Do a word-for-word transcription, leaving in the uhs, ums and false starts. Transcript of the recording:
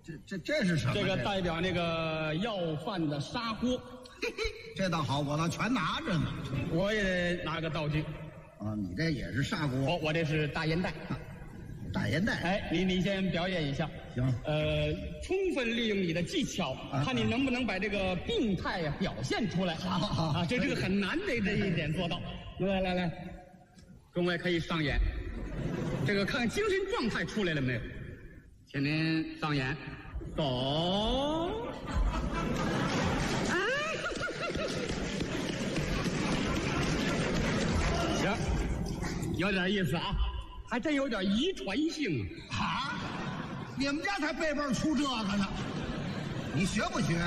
这这这是什么？ 这个代表那个要饭的砂锅。 嘿嘿，这倒好，我倒全拿着呢。 我也得拿个道具。 啊，你这也是砂锅？ 哦，我这是大烟袋。 大烟袋。 哎，你你先表演一下。 行。 呃，充分利用你的技巧，啊、看你能不能把这个病态呀表现出来。 好好啊，这这个很难的这一点做到。来来来，各位可以上演。这个看精神状态出来了没有？请您上演。走。啊！行，有点意思啊。还真有点遗传性啊！你们家才背辈出这个呢，你学不学？